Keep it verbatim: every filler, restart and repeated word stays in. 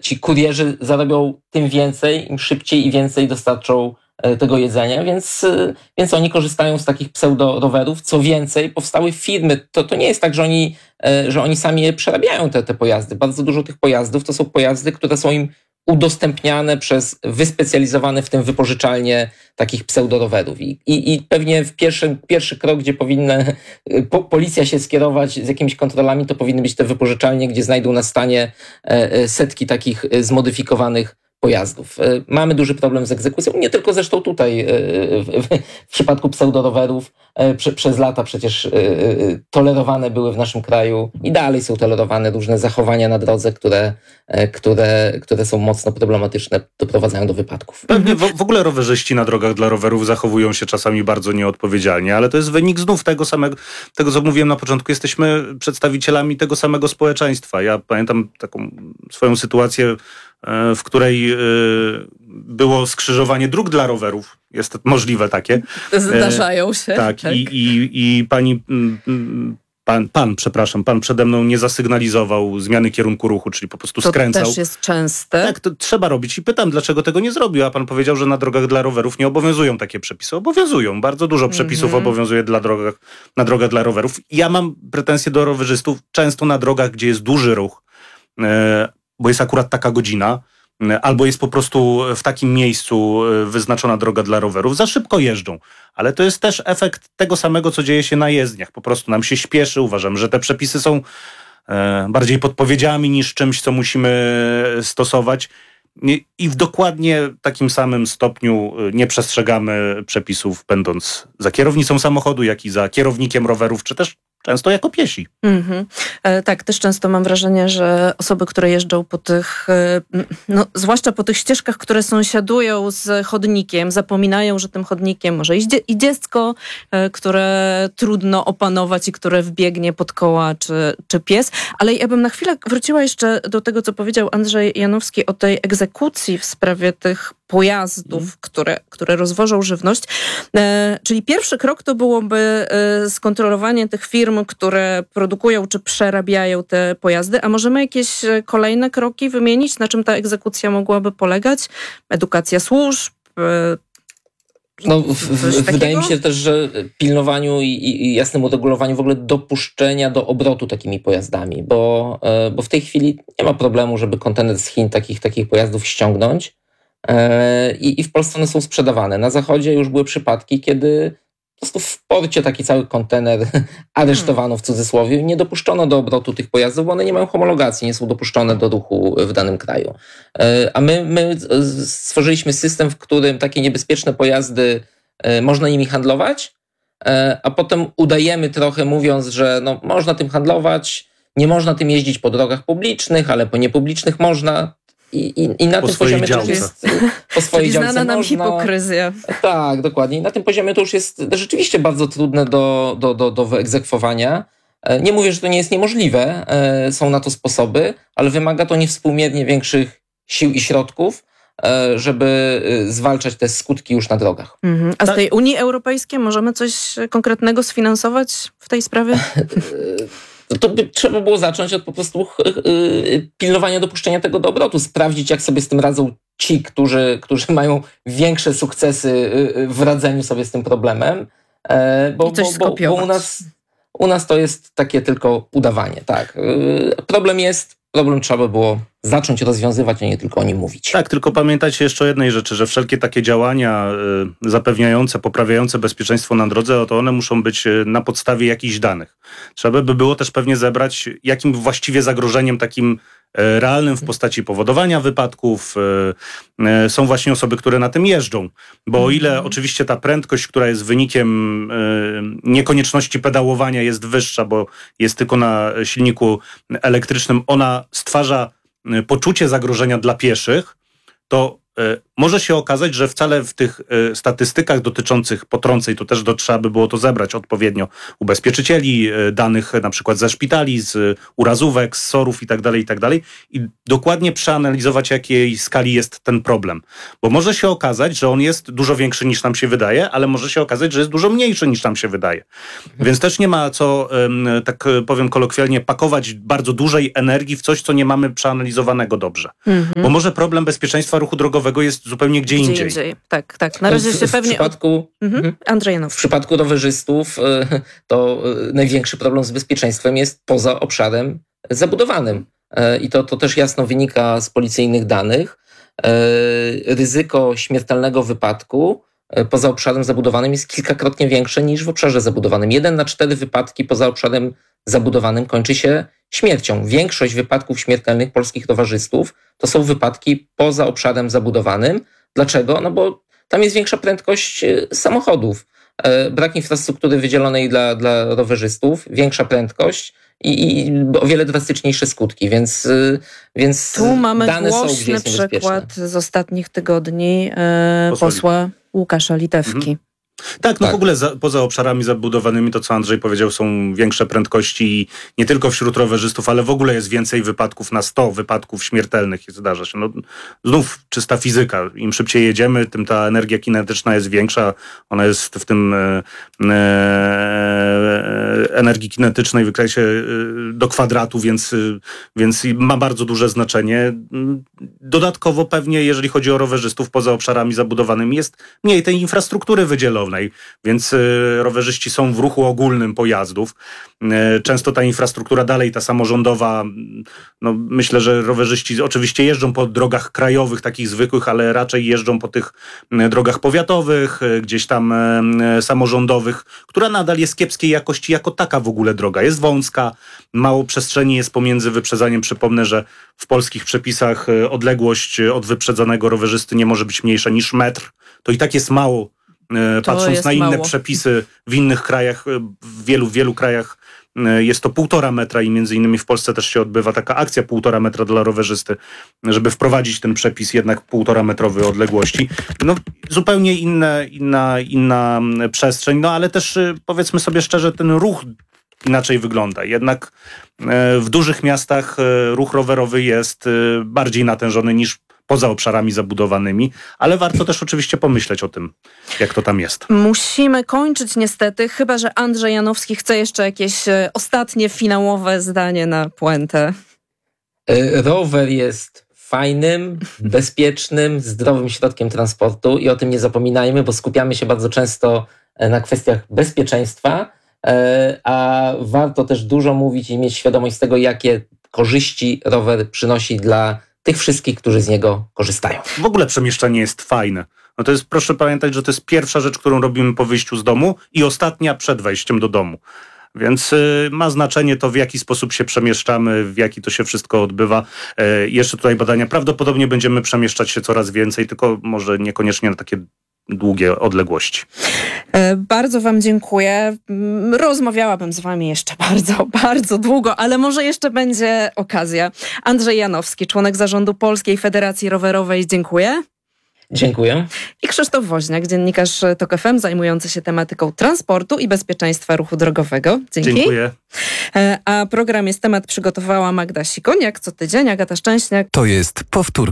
ci kurierzy zarobią tym więcej, im szybciej i więcej dostarczą tego jedzenia, więc, więc oni korzystają z takich pseudo-rowerów. Co więcej, powstały firmy. To, to nie jest tak, że oni, że oni sami przerabiają te, te pojazdy. Bardzo dużo tych pojazdów to są pojazdy, które są im udostępniane przez wyspecjalizowane w tym wypożyczalnie takich pseudorowerów. I, i, i pewnie w pierwszy, pierwszy krok, gdzie powinna po, policja się skierować z jakimiś kontrolami, to powinny być te wypożyczalnie, gdzie znajdą na stanie setki takich zmodyfikowanych pojazdów. Mamy duży problem z egzekucją, nie tylko zresztą tutaj w, w przypadku pseudorowerów prze, przez lata przecież tolerowane były w naszym kraju i dalej są tolerowane różne zachowania na drodze, które, które, które są mocno problematyczne, doprowadzają do wypadków. Pewnie w, w ogóle rowerzyści na drogach dla rowerów zachowują się czasami bardzo nieodpowiedzialnie, ale to jest wynik znów tego samego, tego co mówiłem na początku, jesteśmy przedstawicielami tego samego społeczeństwa. Ja pamiętam taką swoją sytuację, w której było skrzyżowanie dróg dla rowerów. Jest możliwe takie. Zdarzają się. Tak, tak. I, i, i pani, pan, pan, przepraszam, pan przede mną nie zasygnalizował zmiany kierunku ruchu, czyli po prostu to skręcał. To też jest częste. Tak, to trzeba robić. I pytam, dlaczego tego nie zrobił, a pan powiedział, że na drogach dla rowerów nie obowiązują takie przepisy. Obowiązują. Bardzo dużo przepisów mm-hmm. obowiązuje dla drogach, na drogach dla rowerów. Ja mam pretensje do rowerzystów często na drogach, gdzie jest duży ruch, bo jest akurat taka godzina, albo jest po prostu w takim miejscu wyznaczona droga dla rowerów, za szybko jeżdżą. Ale to jest też efekt tego samego, co dzieje się na jezdniach. Po prostu nam się śpieszy, uważam, że te przepisy są bardziej podpowiedziami niż czymś, co musimy stosować. I w dokładnie takim samym stopniu nie przestrzegamy przepisów, będąc za kierownicą samochodu, jak i za kierownikiem rowerów, czy też często jako piesi. Mm-hmm. E, tak, też często mam wrażenie, że osoby, które jeżdżą po tych, e, no, zwłaszcza po tych ścieżkach, które sąsiadują z chodnikiem, zapominają, że tym chodnikiem może iść i dziecko, e, które trudno opanować i które wbiegnie pod koła, czy, czy pies. Ale ja bym na chwilę wróciła jeszcze do tego, co powiedział Andrzej Janowski o tej egzekucji w sprawie tych pojazdów, mm. które, które rozwożą żywność. E, czyli pierwszy krok to byłoby e, skontrolowanie tych firm, które produkują czy przerabiają te pojazdy. A możemy jakieś kolejne kroki wymienić, na czym ta egzekucja mogłaby polegać? Edukacja służb? E, no, w, w, wydaje mi się też, że pilnowaniu i, i jasnemu regulowaniu w ogóle dopuszczenia do obrotu takimi pojazdami, bo, e, bo w tej chwili nie ma problemu, żeby kontener z Chin takich, takich pojazdów ściągnąć. I, I w Polsce one są sprzedawane. Na zachodzie już były przypadki, kiedy po prostu w porcie taki cały kontener aresztowano w cudzysłowie. Nie dopuszczono do obrotu tych pojazdów, bo one nie mają homologacji, nie są dopuszczone do ruchu w danym kraju. A my, my stworzyliśmy system, w którym takie niebezpieczne pojazdy można nimi handlować, a potem udajemy trochę, mówiąc, że no, można tym handlować, nie można tym jeździć po drogach publicznych, ale po niepublicznych można. I, i, i na po tym poziomie działce. to już jest po swojej Czyli znana działce nam można, hipokryzja. Tak, dokładnie. I na tym poziomie to już jest rzeczywiście bardzo trudne do, do, do, do wyegzekwowania. Nie mówię, że to nie jest niemożliwe, są na to sposoby, ale wymaga to niewspółmiernie większych sił i środków, żeby zwalczać te skutki już na drogach. Mhm. A z tej Unii Europejskiej możemy coś konkretnego sfinansować w tej sprawie? To by trzeba było zacząć od po prostu pilnowania dopuszczenia tego do obrotu, sprawdzić, jak sobie z tym radzą ci, którzy, którzy mają większe sukcesy w radzeniu sobie z tym problemem, bo, I coś bo, bo, bo u nas, u nas to jest takie tylko udawanie. Tak. Problem jest, problem trzeba było zacząć rozwiązywać, a nie tylko o nim mówić. Tak, tylko pamiętajcie jeszcze o jednej rzeczy, że wszelkie takie działania y, zapewniające, poprawiające bezpieczeństwo na drodze, to one muszą być na podstawie jakichś danych. Trzeba by było też pewnie zebrać, jakim właściwie zagrożeniem takim y, realnym w postaci powodowania wypadków y, y, są właśnie osoby, które na tym jeżdżą. Bo o ile mm. oczywiście ta prędkość, która jest wynikiem y, niekonieczności pedałowania jest wyższa, bo jest tylko na silniku elektrycznym, ona stwarza poczucie zagrożenia dla pieszych, to może się okazać, że wcale w tych y, statystykach dotyczących potrąceń, to też do, trzeba by było to zebrać odpowiednio ubezpieczycieli, y, danych na przykład ze szpitali, z y, urazówek, z sorów i tak dalej, i tak dalej i dokładnie przeanalizować, jakiej skali jest ten problem. Bo może się okazać, że on jest dużo większy niż nam się wydaje, ale może się okazać, że jest dużo mniejszy niż nam się wydaje. Mhm. Więc też nie ma co, y, tak powiem kolokwialnie, pakować bardzo dużej energii w coś, co nie mamy przeanalizowanego dobrze. Mhm. Bo może problem bezpieczeństwa ruchu drogowego jest zupełnie gdzie, gdzie indziej. indziej. Tak, tak. Na razie w, się w pewnie... Przypadku, mhm. Andrzej Janowski. W przypadku rowerzystów to największy problem z bezpieczeństwem jest poza obszarem zabudowanym. I to, to też jasno wynika z policyjnych danych. Ryzyko śmiertelnego wypadku poza obszarem zabudowanym jest kilkakrotnie większe niż w obszarze zabudowanym. Jeden na cztery wypadki poza obszarem zabudowanym kończy się śmiercią. Większość wypadków śmiertelnych polskich rowerzystów to są wypadki poza obszarem zabudowanym. Dlaczego? No bo tam jest większa prędkość samochodów. Brak infrastruktury wydzielonej dla, dla rowerzystów, większa prędkość i, i o wiele drastyczniejsze skutki, więc, więc tu mamy dane są, głośny gdzie jest przykład z ostatnich tygodni e, posła Łukasza Litewki. Mhm. Tak, no tak. w ogóle za, poza obszarami zabudowanymi, to co Andrzej powiedział, są większe prędkości i nie tylko wśród rowerzystów, ale w ogóle jest więcej wypadków na sto wypadków śmiertelnych i zdarza się. No, znów czysta fizyka. Im szybciej jedziemy, tym ta energia kinetyczna jest większa. Ona jest w tym e, e, energii kinetycznej w wykresie e, do kwadratu, więc, e, więc ma bardzo duże znaczenie. Dodatkowo pewnie, jeżeli chodzi o rowerzystów poza obszarami zabudowanymi, jest mniej tej infrastruktury wydzielonej. Więc y, rowerzyści są w ruchu ogólnym pojazdów. Y, często ta infrastruktura dalej, ta samorządowa, no myślę, że rowerzyści oczywiście jeżdżą po drogach krajowych, takich zwykłych, ale raczej jeżdżą po tych y, drogach powiatowych, y, gdzieś tam y, samorządowych, która nadal jest kiepskiej jakości jako taka w ogóle droga. Jest wąska, mało przestrzeni jest pomiędzy wyprzedzaniem. Przypomnę, że w polskich przepisach y, odległość od wyprzedzanego rowerzysty nie może być mniejsza niż metr. To i tak jest mało. Patrząc na inne mało. przepisy w innych krajach, w wielu, wielu krajach jest to półtora metra i między innymi w Polsce też się odbywa taka akcja półtora metra dla rowerzysty, żeby wprowadzić ten przepis jednak półtora metrowej odległości. No zupełnie inne, inna, inna przestrzeń, no ale też powiedzmy sobie szczerze, ten ruch inaczej wygląda. Jednak w dużych miastach ruch rowerowy jest bardziej natężony niż poza obszarami zabudowanymi, ale warto też oczywiście pomyśleć o tym, jak to tam jest. Musimy kończyć niestety, chyba że Andrzej Janowski chce jeszcze jakieś ostatnie, finałowe zdanie na puentę. Rower jest fajnym, bezpiecznym, zdrowym środkiem transportu i o tym nie zapominajmy, bo skupiamy się bardzo często na kwestiach bezpieczeństwa, a warto też dużo mówić i mieć świadomość z tego, jakie korzyści rower przynosi dla tych wszystkich, którzy z niego korzystają. W ogóle przemieszczanie jest fajne. No to jest, proszę pamiętać, że to jest pierwsza rzecz, którą robimy po wyjściu z domu i ostatnia przed wejściem do domu. Więc y, ma znaczenie to, w jaki sposób się przemieszczamy, w jaki to się wszystko odbywa. Y, jeszcze tutaj badania. Prawdopodobnie będziemy przemieszczać się coraz więcej, tylko może niekoniecznie na takie długie odległości. Bardzo wam dziękuję. Rozmawiałabym z wami jeszcze bardzo, bardzo długo, ale może jeszcze będzie okazja. Andrzej Janowski, członek zarządu Polskiej Federacji Rowerowej. Dziękuję. Dziękuję. I Krzysztof Woźniak, dziennikarz TOK F M zajmujący się tematyką transportu i bezpieczeństwa ruchu drogowego. Dzięki. Dziękuję. A program Jest Temat przygotowała Magda Sikoniak. Co tydzień Agata Szczęśniak. To jest powtórka.